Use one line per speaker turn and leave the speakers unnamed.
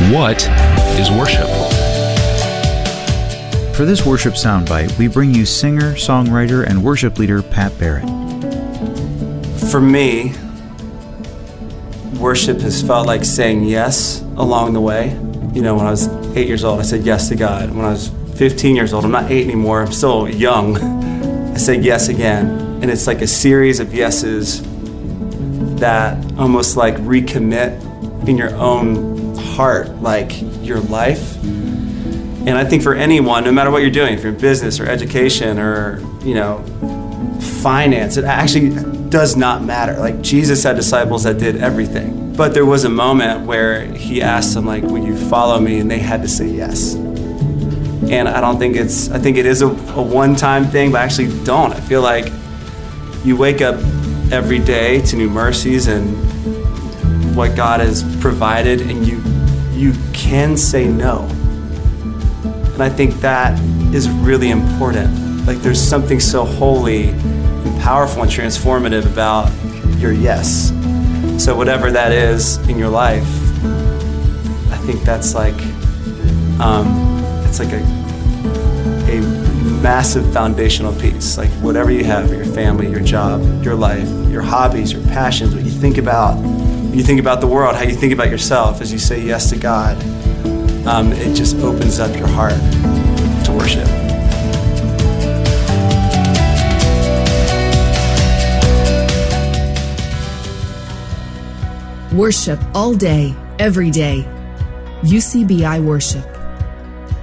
What is worship?
For this worship soundbite, we bring you singer, songwriter, and worship leader Pat Barrett.
For me, worship has felt like saying yes along the way. You know, when I was 8 years old, I said yes to God. When I was 15 years old, I'm not 8 anymore, I'm still young, I said yes again. And it's like a series of yeses that almost like recommit in your own heart, like your life. And I think for anyone, no matter what you're doing, if you're in business or education or, you know, finance, it actually does not matter. Like Jesus had disciples that did everything. But there was a moment where he asked them, like, will you follow me? And they had to say yes. And I think it is a one-time thing, but I actually don't. I feel like you wake up every day to new mercies and what God has provided, and you can say no. And I think that is really important. Like there's something so holy and powerful and transformative about your yes. So whatever that is in your life, I think that's like, it's like a massive foundational piece. Like whatever you have, your family, your job, your life, your hobbies, your passions, what you think about the world, how you think about yourself as you say yes to God, it just opens up your heart to worship.
Worship all day, every day. UCBI Worship.